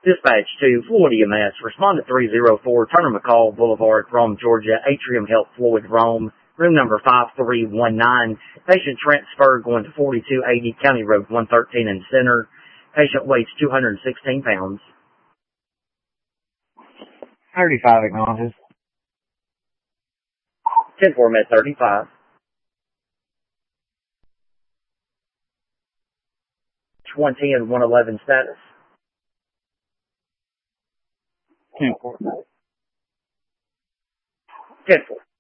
Dispatch to Floyd EMS. Respond to 304 Turner McCall Boulevard, Rome, Georgia. Atrium Health, Floyd, Rome. Room number 5319. Patient transfer going to 4280 County Road 113 in Center. Patient weighs 216 pounds. 35 acknowledges. 10-4 Med 35. 20 and 111 status. 10-4. 10-4.